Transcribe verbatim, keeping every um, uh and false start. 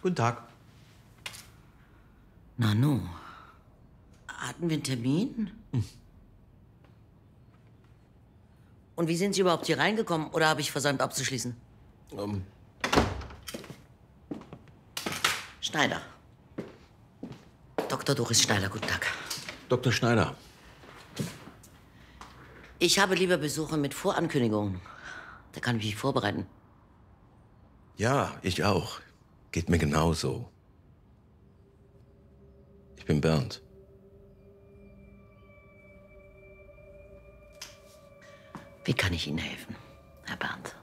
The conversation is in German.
Guten Tag. Nanu, hatten wir einen Termin? Hm. Und wie sind Sie überhaupt hier reingekommen? Oder habe ich versäumt abzuschließen? Ähm. Schneider. Doktor Doris Schneider, guten Tag. Doktor Schneider. Ich habe lieber Besuche mit Vorankündigungen. Da kann ich mich vorbereiten. Ja, ich auch. Geht mir genauso. Ich bin Bernd. Wie kann ich Ihnen helfen, Herr Bernd?